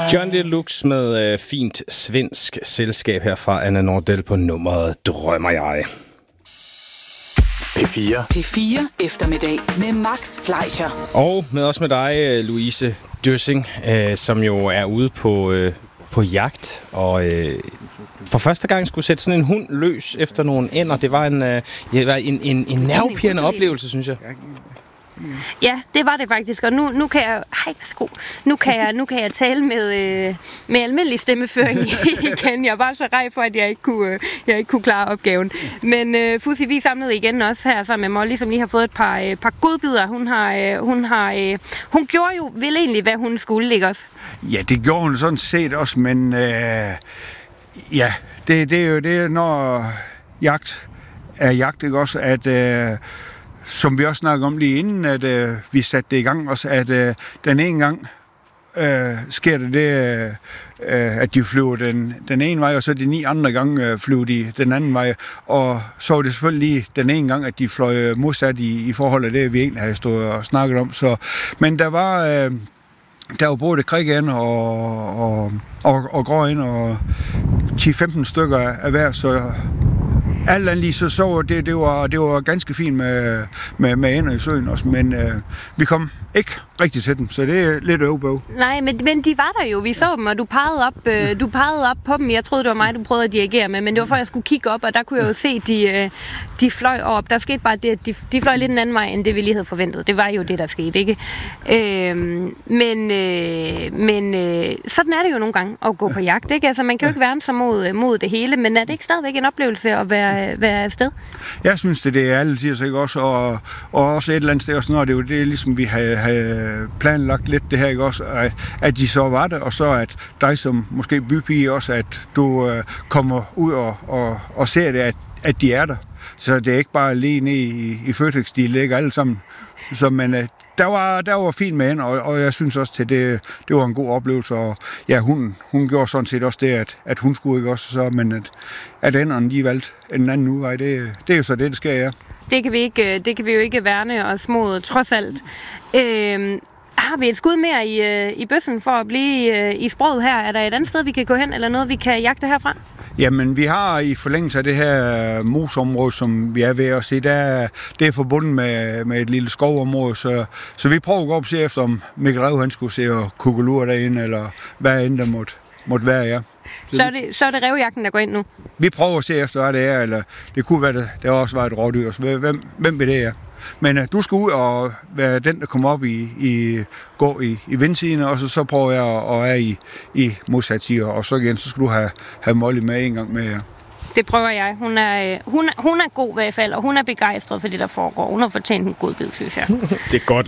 John Deluxe med fint svensk selskab her fra Anna Nordell på nummeret Drømmer jeg. P4 eftermiddag med Max Fleischer. Og med os med dig, Louise Døssing, som jo er ude på jagt og for første gang skulle sætte sådan en hund løs efter nogle ænder. Det var en nervepirrende oplevelse, synes jeg. Ja, det var det faktisk, og nu kan jeg... Hej, værsgo. Nu kan jeg tale med almindelig stemmeføring igen. Jeg var så rej for, at jeg ikke kunne klare opgaven. Men Fussi, vi samlede igen også her sammen med Molly, som lige har fået et par godbidder. Hun gjorde jo vel egentlig, hvad hun skulle, ikke også? Ja, det gjorde hun sådan set også, men ja, det er jo det, når jagt er jagt, ikke også, at... som vi også snakkede om lige inden, at vi satte det i gang også, at den ene gang sker det, at de flyver den ene vej, og så de 9 andre gange flyver de den anden vej. Og så var det selvfølgelig den ene gang, at de fløj modsat i forhold til det, vi egentlig havde stået og snakket om. Så, men der var både krigænder og gråænder og 10-15 stykker af hver, så... Alt andet lige, så det var ganske fint med ender i søen også, men vi kom ikke rigtig til dem, så det er lidt øvebøv. Nej, men de var der jo. Vi så dem, og du pegede op på dem. Jeg troede, det var mig, du prøvede at dirigere med, men det var for, at jeg skulle kigge op, og der kunne jeg jo se, de fløj op. Der skete bare det, at de fløj lidt en anden vej, end det vi lige havde forventet. Det var jo det, der skete, ikke? Men sådan er det jo nogle gange at gå på jagt, ikke? Altså, man kan jo ikke værne sig mod det hele, men er det ikke stadigvæk en oplevelse at være afsted? Jeg synes, det er alle tider, ikke også? Og også et eller andet sted, også når det er jo det, ligesom vi havde planlagt lidt det her, ikke også? At de så var det, og så at dig som måske bypige også, at du kommer ud og ser det, at de er der. Så det er ikke bare lige ned i Føtex, de ligger alle sammen. Så, men der var fint med hende, og jeg synes også, at det var en god oplevelse. Og ja, hun gjorde sådan set også det, at hun skulle ikke også, så, men at enderne de valgte en anden udvej, det er jo så det sker, ja. Det kan vi jo ikke værne os mod, trods alt. Har vi et skud mere i bøssen for at blive i sproget her? Er der et andet sted, vi kan gå hen, eller noget, vi kan jagte herfra? Jamen, vi har i forlængelse af det her mosområde, som vi er ved at se, det er forbundet med et lille skovområde, så vi prøver at gå op og se efter, om Mikkel Rev, han skulle se og kukulure derinde, eller hvad end der måtte være, ja. Så er det revjagten, der går ind nu? Vi prøver at se efter, hvad det er, eller det kunne være, der også var et rådyr. Hvem vil det, ja? Men du skal ud og være den, der kommer op gå i vindsiden, og så prøver jeg at være i modsat side, og så igen, så skal du have Molly med en gang med, ja. Det prøver jeg. Hun er god i hvert fald, og hun er begejstret for det, der foregår. Hun har fortjent en god bid, synes jeg. Det er godt,